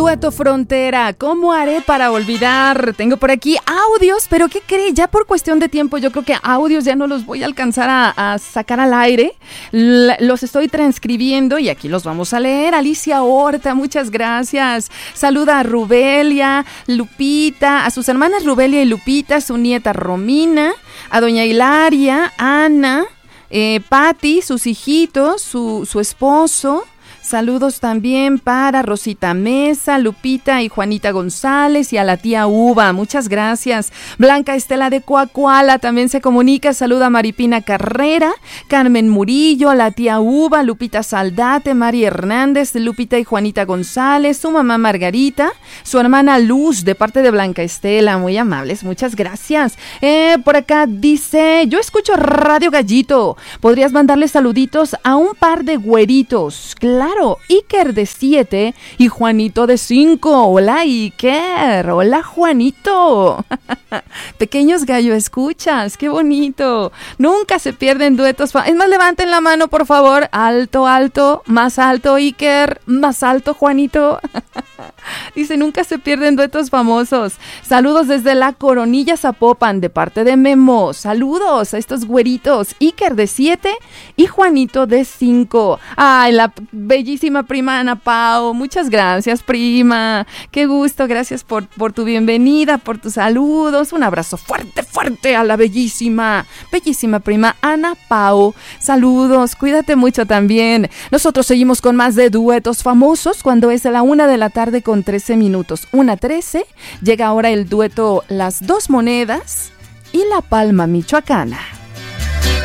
Dueto Frontera, ¿cómo haré para olvidar? Tengo por aquí audios, pero ¿qué cree? Ya por cuestión de tiempo, yo creo que audios ya no los voy a alcanzar a sacar al aire. Los estoy transcribiendo y aquí los vamos a leer. Alicia Horta, muchas gracias. Saluda a Rubelia, Lupita, a sus hermanas Rubelia y Lupita, su nieta Romina, a doña Hilaria, Ana, Patti, sus hijitos, su esposo. Saludos también para Rosita Mesa, Lupita y Juanita González y a la tía Uva. Muchas gracias. Blanca Estela de Coacuala también se comunica. Saluda a Maripina Carrera, Carmen Murillo, a la tía Uva, Lupita Saldate, Mari Hernández, Lupita y Juanita González, su mamá Margarita, su hermana Luz de parte de Blanca Estela. Muy amables, muchas gracias. Por acá dice, yo escucho Radio Gallito. ¿Podrías mandarle saluditos a un par de güeritos? Claro. Iker de 7 y Juanito de 5. Hola Iker, hola Juanito. Pequeños gallo escuchas, qué bonito. Nunca se pierden duetos. Es más, levanten la mano por favor. Alto, alto, más alto Iker, más alto Juanito. Dice, nunca se pierden duetos famosos. Saludos desde la Coronilla Zapopan de parte de Memo. Saludos a estos güeritos, Iker de 7 y Juanito de 5. Ay, la bellísima prima Ana Pao. Muchas gracias, prima. Qué gusto, gracias por tu bienvenida, por tus saludos. Un abrazo fuerte, fuerte a la bellísima prima Ana Pao. Saludos, cuídate mucho también. Nosotros seguimos con más de duetos famosos cuando es a la 1 de la tarde con 13 minutos. 1:13. Llega ahora el dueto Las Dos Monedas y La Palma Michoacana.